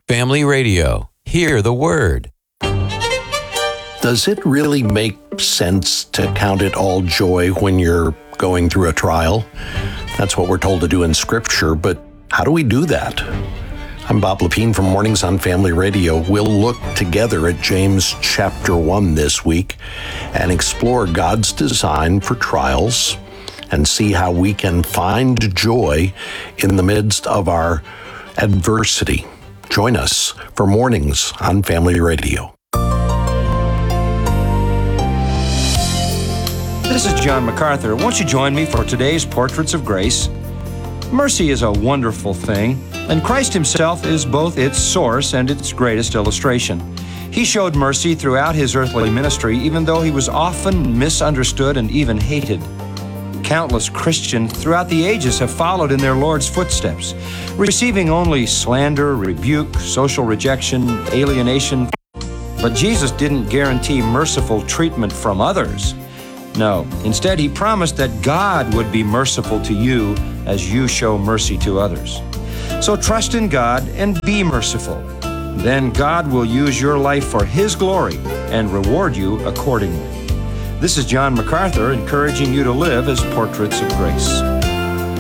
Family Radio. Hear the Word. Does it really make sense to count it all joy when you're going through a trial? That's what we're told to do in Scripture, but how do we do that? I'm Bob Lepine from Mornings on Family Radio. We'll look together at James chapter 1 this week and explore God's design for trials and see how we can find joy in the midst of our adversity. Join us for Mornings on Family Radio. This is John MacArthur. Won't you join me for today's Portraits of Grace? Mercy is a wonderful thing, and Christ himself is both its source and its greatest illustration. He showed mercy throughout his earthly ministry, even though he was often misunderstood and even hated. Countless Christians throughout the ages have followed in their Lord's footsteps, receiving only slander, rebuke, social rejection, alienation. But Jesus didn't guarantee merciful treatment from others. No, instead he promised that God would be merciful to you as you show mercy to others. So trust in God and be merciful. Then God will use your life for his glory and reward you accordingly. This is John MacArthur encouraging you to live as portraits of grace.